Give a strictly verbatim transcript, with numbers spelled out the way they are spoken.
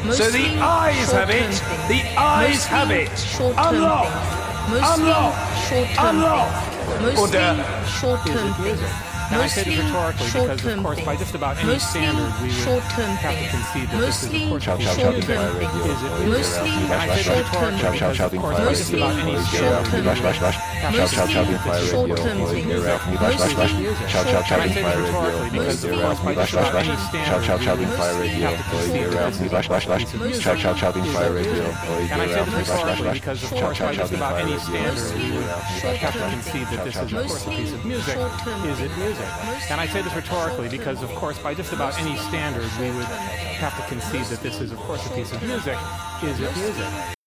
So the eyes have it. The eyes have it. Unlock. Unlock. Unlock. Order. Short-term things. And I say this rhetorically because, of course, by just about any standard, we would have to concede that this is, of course, Mostly short-term things. Mostly short-term things. Mostly short-term things. Mostly short-term things. Mostly short-term things. Mostly shouting fire radio, shouting fire radio, and I say this rhetorically because, of course, by just about any standard, we would have to concede that this is, of course, a piece of music. Is it music? And I say this rhetorically because, of course, by just about any standard, we would have to concede that this is, of course, a piece of music. Is it music?